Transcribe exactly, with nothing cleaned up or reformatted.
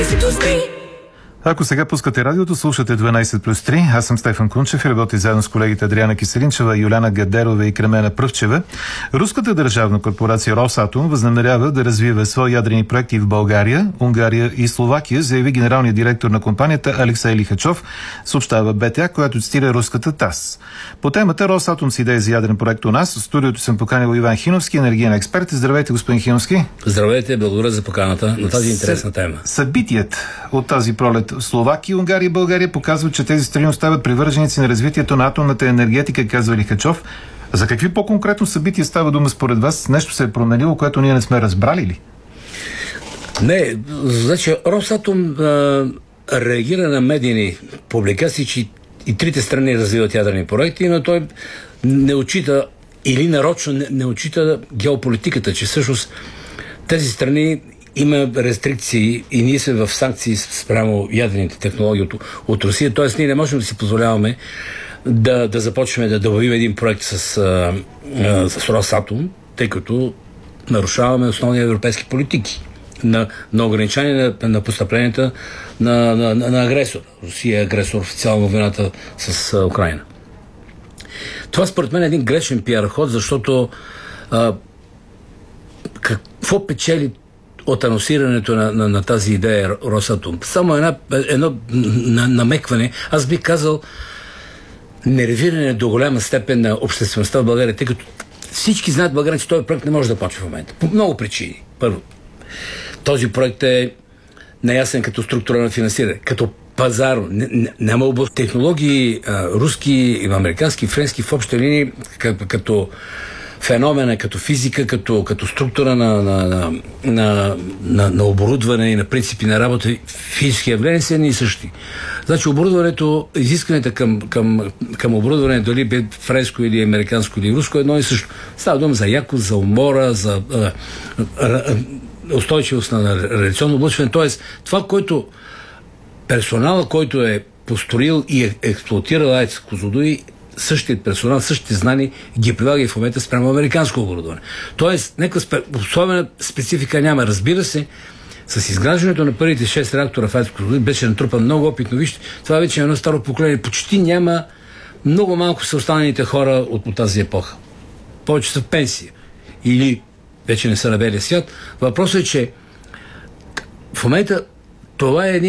дванайсет плюс три. Ако сега пускате радиото, слушате дванайсет плюс три. Аз съм Стефан Кунчев и работя заедно с колегите Адриана Киселинчева, Юлиана Гадерова и Кремена Пръвчева. Руската държавна корпорация Росатом възнамерява да развива свои ядрени проекти в България, Унгария и Словакия, заяви генералният директор на компанията Алексей Лихачов, съобщава БТА, която цитира руската ТАСС. По темата Росатом с идея за ядрен проект у нас, в студиото съм поканил Иван Хиновски, енергиен експерт. Здравейте, господин Хиновски. Здравейте, благодаря за поканата на тази интересна тема. Събитият от тази пролет Словакия, Унгария и България показват, че тези страни остават привърженици на развитието на атомната енергетика, казва Лихачов. За какви по-конкретно събития става дума според вас? Нещо се е променило, което ние не сме разбрали ли? Не, значи Росатом а, реагира на медийни публикации, че и трите страни развиват ядрени проекти, но той не отчита или нарочно не, не отчита геополитиката, че всъщност тези страни има рестрикции и ние сме в санкции спрямо ядрените технологии от, от Русия. Т.е. ние не можем да си позволяваме да, да започнем да добавим един проект с, а, а, с Росатом, тъй като нарушаваме основни европейски политики на, на ограничение на, на постъпленията на, на, на, на агресор. Русия е агресор официално в войната с а, Украина. Това според мен е един грешен пиар ход, защото а, какво печели от анонсирането на, на, на тази идея Росатом? Само една, едно намекване, аз бих казал нервиране до голяма степен на обществеността в България, тъй като всички знаят в България, че този проект не може да почва в момента. По много причини. Първо, този проект е неясен като структура на финансиране, като пазар, няма област. Технологии, а, руски, американски, френски в общи линии, като, като феномена, като физика, като, като структура на, на, на, на, на, на оборудване и на принципи на работа, физически явления са едни и същи. Значи оборудването, изискването към, към, към оборудване, дали бе френско или американско или руско, едно и също. Става дума за якост, за умора, за а, а, устойчивост на радиационно облъчване. Тоест, това, което персонала, който е построил и е експлоатирал АЕЦ Козлодуй, същият персонал, същите знания ги прилага и в момента спрямо американско оборудване. Тоест, някаква особена специфика няма. Разбира се, с изграждането на първите шест реактора в АЕЦ Козлодуй беше натрупан много опит, но вижте, това вече е едно старо поколение. Почти няма, много малко са останалите хора от, от тази епоха. Повече са в пенсия. Или вече не са на белия свят. Въпросът е, че в момента това е един